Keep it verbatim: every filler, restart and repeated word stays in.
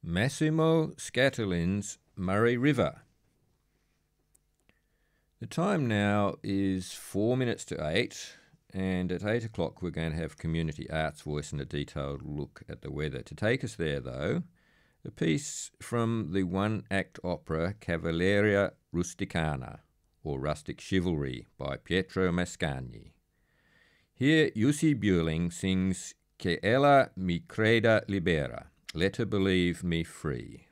Massimo Scatterlin's Murray River. The time now is four minutes to eight, and at eight o'clock we're going to have Community Arts Voice and a detailed look at the weather. To take us there, though, a piece from the one-act opera Cavalleria Rusticana, or Rustic Chivalry, by Pietro Mascagni. Here Jussi Björling sings Che ella mi creda libera, let her believe me free.